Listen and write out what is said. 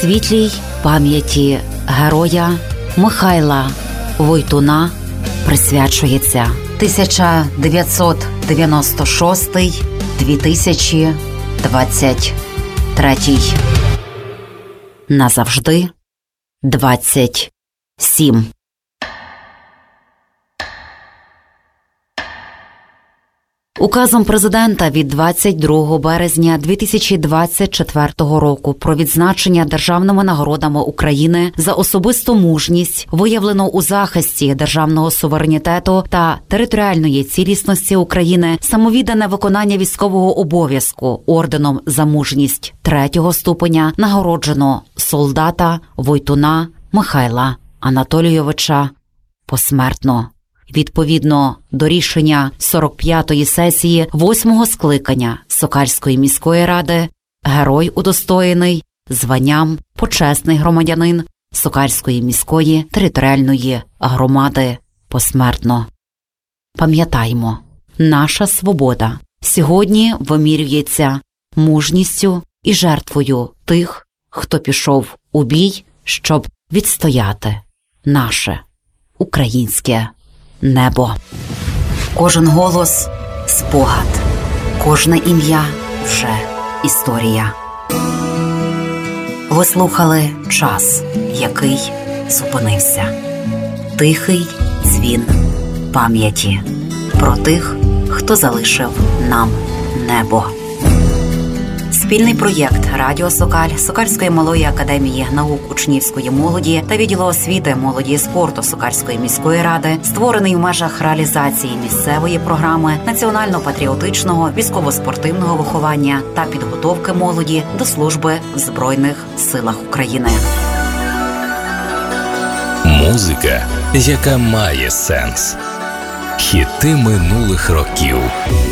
світлій пам'яті героя Михайла Войтуна присвячується 1996-2023. Назавжди 27. Указом президента від 22 березня 2024 року про відзначення державними нагородами України за особисту мужність, виявлену у захисті державного суверенітету та територіальної цілісності України, самовіддане виконання військового обов'язку орденом за мужність 3-го ступеня нагороджено солдата Войтуна Михайла Анатолійовича посмертно. Відповідно до рішення 45-ї сесії 8-го скликання Сокальської міської ради, герой удостоєний званням почесний громадянин Сокальської міської територіальної громади посмертно. Пам'ятаймо, наша свобода сьогодні вимірюється мужністю і жертвою тих, хто пішов у бій, щоб відстояти наше українське небо. Кожен голос – спогад, кожне ім'я – вже історія. Ви слухали «Час, який зупинився». Тихий дзвін пам'яті про тих, хто залишив нам небо. Спільний проєкт «Радіо Сокаль», Сокальської малої академії наук учнівської молоді та відділу освіти, молоді і спорту Сокальської міської ради, створений в межах реалізації місцевої програми національно-патріотичного військово-спортивного виховання та підготовки молоді до служби в Збройних силах України. Музика, яка має сенс. Хіти минулих років.